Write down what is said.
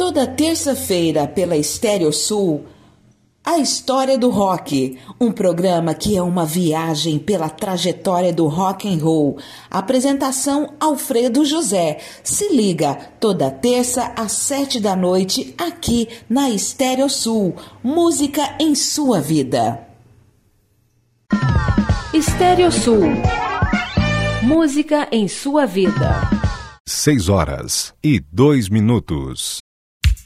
Toda terça-feira pela Estéreo Sul, A História do Rock, um programa que é uma viagem pela trajetória do rock and roll. Apresentação Alfredo José. Se liga, toda terça às 7 da noite, aqui na Estéreo Sul. Música em sua vida. Estéreo Sul. Música em sua vida. 6 horas e 2 minutos.